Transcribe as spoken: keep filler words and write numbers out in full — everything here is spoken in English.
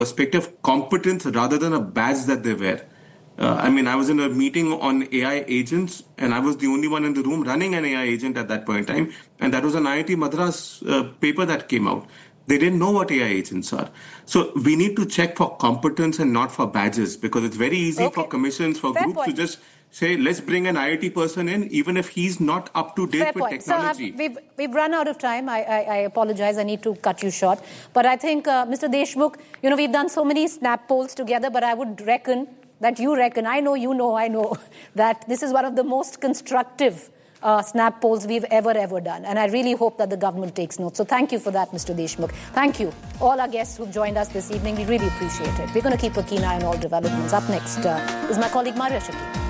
perspective, competence rather than a badge that they wear. Uh, I mean, I was in a meeting on A I agents, and I was the only one in the room running an A I agent at that point in time. And that was an I I T Madras uh, paper that came out. They didn't know what A I agents are. So we need to check for competence and not for badges, because it's very easy okay. for commissions, for Fair groups point. to just say, let's bring an I I T person in, even if he's not up to date Fair with point. technology. So we've, we've run out of time. I, I, I apologize. I need to cut you short. But I think, uh, Mister Deshmukh, you know, we've done so many snap polls together, but I would reckon that you reckon, I know, you know, I know, that this is one of the most constructive uh, snap polls we've ever, ever done. And I really hope that the government takes note. So thank you for that, Mister Deshmukh. Thank you. All our guests who've joined us this evening, we really appreciate it. We're going to keep a keen eye on all developments. Up next uh, is my colleague Maria Shakir.